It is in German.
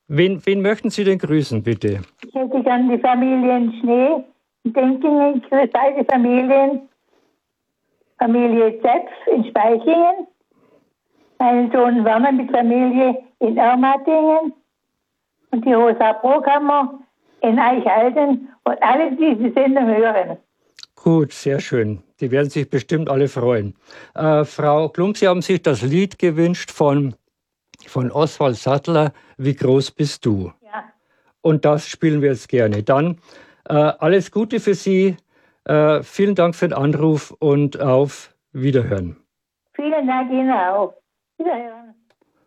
Wen möchten Sie denn grüßen, bitte? Ich hätte gern die Familien Schnee in Denkingen, beide Familien, Familie Zepf in Speichingen, meinen Sohn Werner mit Familie in Ermatingen und die Rosa Brokammer in Eichalten und alle diese Sendung hören. Gut, sehr schön. Die werden sich bestimmt alle freuen. Frau Klump, Sie haben sich das Lied gewünscht von Oswald Sattler, Wie groß bist du? Ja. Und das spielen wir jetzt gerne. Dann alles Gute für Sie. Vielen Dank für den Anruf und auf Wiederhören. Vielen Dank Ihnen auch. Wiederhören.